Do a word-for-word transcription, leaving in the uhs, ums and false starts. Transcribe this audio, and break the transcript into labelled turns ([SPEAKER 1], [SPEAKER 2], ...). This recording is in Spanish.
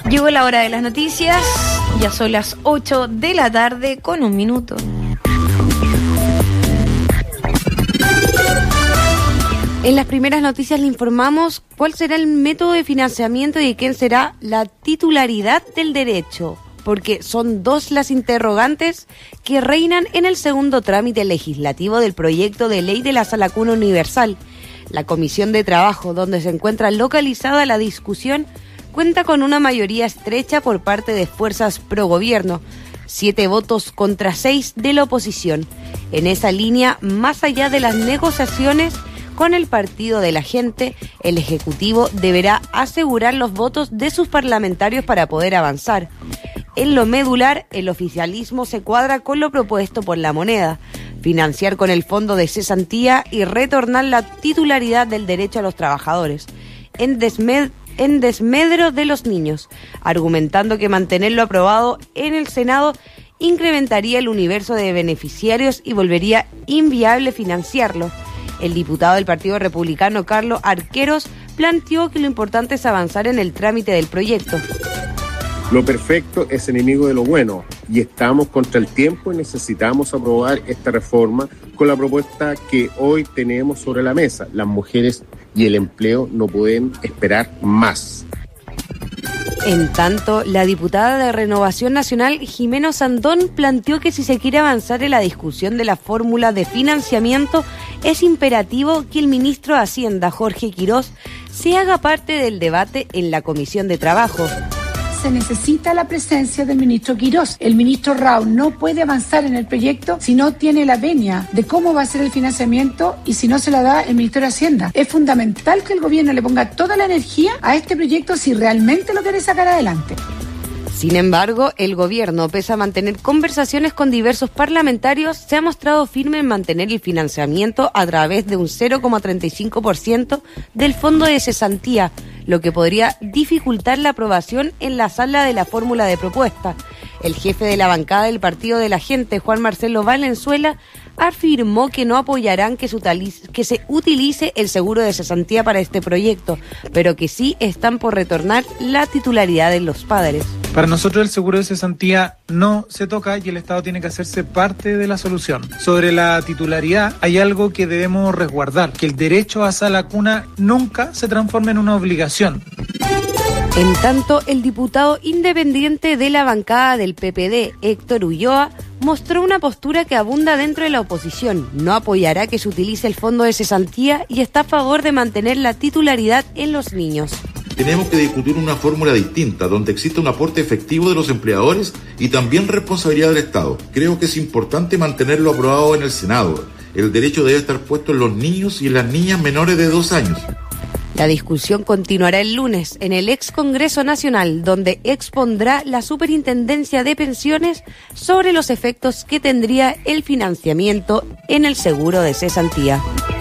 [SPEAKER 1] Llegó la hora de las noticias, ya son las ocho de la tarde con un minuto. En las primeras noticias le informamos cuál será el método de financiamiento y de quién será la titularidad del derecho, porque son dos las interrogantes que reinan en el segundo trámite legislativo del proyecto de ley de la Sala Cuna Universal. La Comisión de Trabajo, donde se encuentra localizada la discusión, cuenta con una mayoría estrecha por parte de fuerzas pro gobierno, siete votos contra seis de la oposición. En esa línea, más allá de las negociaciones con el Partido de la Gente, el Ejecutivo deberá asegurar los votos de sus parlamentarios para poder avanzar. En lo medular, el oficialismo se cuadra con lo propuesto por La Moneda, financiar con el fondo de cesantía y retornar la titularidad del derecho a los trabajadores, en, desmed- en desmedro de los niños, argumentando que mantenerlo aprobado en el Senado incrementaría el universo de beneficiarios y volvería inviable financiarlo. El diputado del Partido Republicano, Carlos Arqueros, planteó que lo importante es avanzar en el trámite del proyecto.
[SPEAKER 2] Lo perfecto es enemigo de lo bueno y estamos contra el tiempo y necesitamos aprobar esta reforma con la propuesta que hoy tenemos sobre la mesa. Las mujeres y el empleo no pueden esperar más.
[SPEAKER 1] En tanto, la diputada de Renovación Nacional, Jimena Sandón, planteó que si se quiere avanzar en la discusión de la fórmula de financiamiento, es imperativo que el ministro de Hacienda, Jorge Quirós, se haga parte del debate en la Comisión de Trabajo.
[SPEAKER 3] Se necesita la presencia del ministro Quirós. El ministro Rao no puede avanzar en el proyecto si no tiene la venia de cómo va a ser el financiamiento y si no se la da el Ministerio de Hacienda. Es fundamental que el gobierno le ponga toda la energía a este proyecto si realmente lo quiere sacar adelante.
[SPEAKER 1] Sin embargo, el gobierno, pese a mantener conversaciones con diversos parlamentarios, se ha mostrado firme en mantener el financiamiento a través de un cero coma treinta y cinco por ciento del fondo de cesantía, lo que podría dificultar la aprobación en la sala de la fórmula de propuesta. El jefe de la bancada del Partido de la Gente, Juan Marcelo Valenzuela, afirmó que no apoyarán que se, utilice, que se utilice el seguro de cesantía para este proyecto, pero que sí están por retornar la titularidad de los padres.
[SPEAKER 4] Para nosotros el seguro de cesantía no se toca y el Estado tiene que hacerse parte de la solución. Sobre la titularidad hay algo que debemos resguardar, que el derecho a Sala Cuna nunca se transforme en una obligación.
[SPEAKER 1] En tanto, el diputado independiente de la bancada del P P D, Héctor Ulloa, mostró una postura que abunda dentro de la oposición. No apoyará que se utilice el fondo de cesantía y está a favor de mantener la titularidad en los niños.
[SPEAKER 5] Tenemos que discutir una fórmula distinta, donde exista un aporte efectivo de los empleadores y también responsabilidad del Estado. Creo que es importante mantenerlo aprobado en el Senado. El derecho debe estar puesto en los niños y en las niñas menores de dos años.
[SPEAKER 1] La discusión continuará el lunes en el ex Congreso Nacional, donde expondrá la Superintendencia de Pensiones sobre los efectos que tendría el financiamiento en el seguro de cesantía.